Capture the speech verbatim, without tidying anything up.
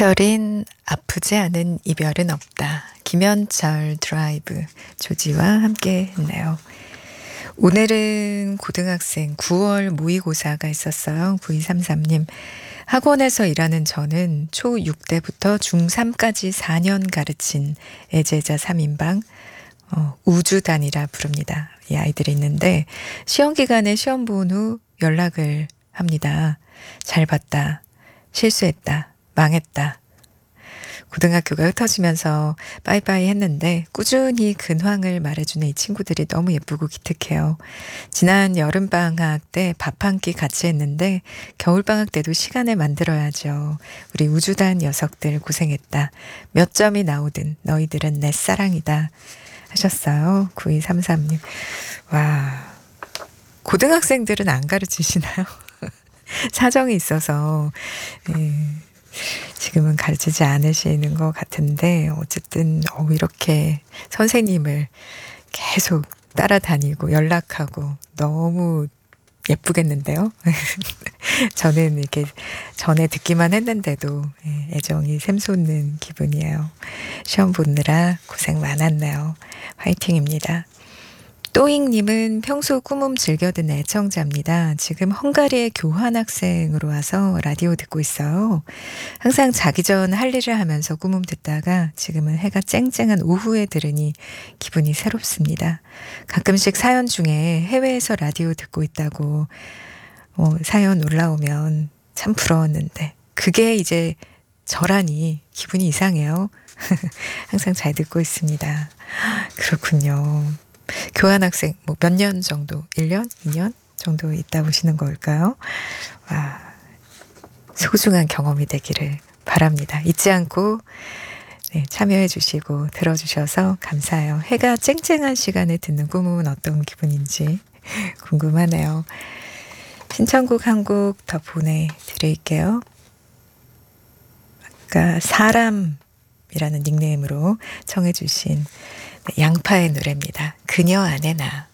이철인 아프지 않은 이별은 없다. 김현철 드라이브 조지와 함께 했네요. 오늘은 고등학생 구월 모의고사가 있었어요. 구이삼삼 님. 학원에서 일하는 저는 초육 때부터 중삼까지 사 년 가르친 애제자 삼 인방 어, 우주단이라 부릅니다. 이 아이들이 있는데 시험 기간에 시험 본 후 연락을 합니다. 잘 봤다. 실수했다. 망했다. 고등학교가 흩어지면서 빠이빠이 했는데 꾸준히 근황을 말해주는 이 친구들이 너무 예쁘고 기특해요. 지난 여름방학 때 밥 한 끼 같이 했는데 겨울방학 때도 시간을 만들어야죠. 우리 우주단 녀석들 고생했다. 몇 점이 나오든 너희들은 내 사랑이다. 하셨어요. 구이삼삼 님. 와, 고등학생들은 안 가르치시나요? 사정이 있어서 예, 지금은 가르치지 않으시는 것 같은데 어쨌든 어, 이렇게 선생님을 계속 따라다니고 연락하고 너무 예쁘겠는데요. 저는 이렇게 전에 듣기만 했는데도 애정이 샘솟는 기분이에요. 시험 보느라 고생 많았네요. 화이팅입니다. 또잉님은 평소 꿈음 즐겨 듣는 애청자입니다. 지금 헝가리에 교환학생으로 와서 라디오 듣고 있어요. 항상 자기 전 할 일을 하면서 꿈음 듣다가 지금은 해가 쨍쨍한 오후에 들으니 기분이 새롭습니다. 가끔씩 사연 중에 해외에서 라디오 듣고 있다고 어, 사연 올라오면 참 부러웠는데 그게 이제 저라니 기분이 이상해요. 항상 잘 듣고 있습니다. 그렇군요. 교환학생 뭐 몇 년 정도? 일 년? 이 년 정도 있다 오시는 걸까요? 와, 소중한 경험이 되기를 바랍니다. 잊지 않고 네, 참여해 주시고 들어주셔서 감사해요. 해가 쨍쨍한 시간에 듣는 꿈은 어떤 기분인지 궁금하네요. 신청곡 한 곡 더 보내드릴게요. 아까 사람이라는 닉네임으로 청해 주신 양파의 노래입니다. 그녀 안에 나.